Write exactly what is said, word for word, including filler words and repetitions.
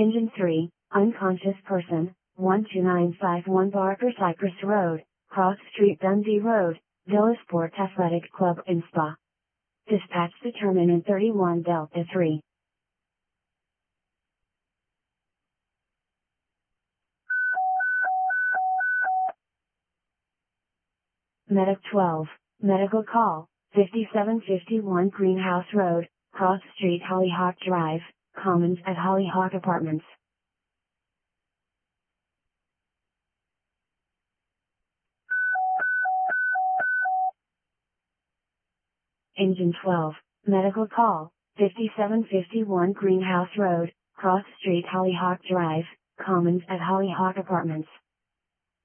Engine three, unconscious person, one two nine five one Barker Cypress Road, Cross Street Dundee Road, Villa Sport Athletic Club and Spa. Dispatch determinant thirty-one Delta three. Medic twelve, medical call, fifty-seven fifty-one Greenhouse Road, Cross Street Hollyhock Drive, Commons at Hollyhock Apartments. Engine twelve, medical call, fifty-seven fifty-one Greenhouse Road, Cross Street Hollyhock Drive, Commons at Hollyhock Apartments.